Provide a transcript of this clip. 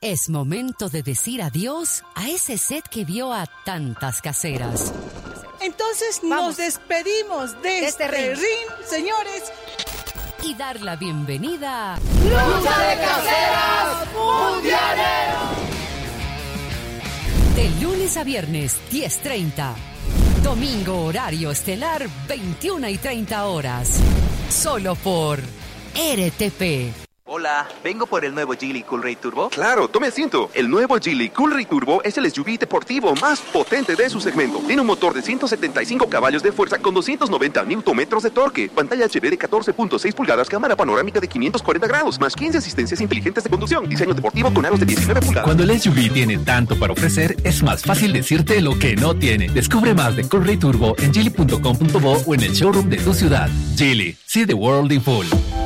Es momento de decir adiós a ese set que vio a tantas caseras. Entonces nos despedimos de este ring, señores. Y dar la bienvenida a ¡Lucha de Caseras Mundiales! De lunes a viernes, 10:30. Domingo, horario estelar, 21:30 horas. Solo por RTP. Hola, vengo por el nuevo Geely Coolray Turbo. Claro, tome asiento. El nuevo Geely Coolray Turbo es el SUV deportivo más potente de su segmento. Tiene un motor de 175 caballos de fuerza con 290 Nm de torque, pantalla HD de 14.6 pulgadas, cámara panorámica de 540 grados, más 15 asistencias inteligentes de conducción, diseño deportivo con aros de 19 pulgadas. Cuando el SUV tiene tanto para ofrecer, es más fácil decirte lo que no tiene. Descubre más de Coolray Turbo en geely.com.bo o en el showroom de tu ciudad. Geely, see the world in full.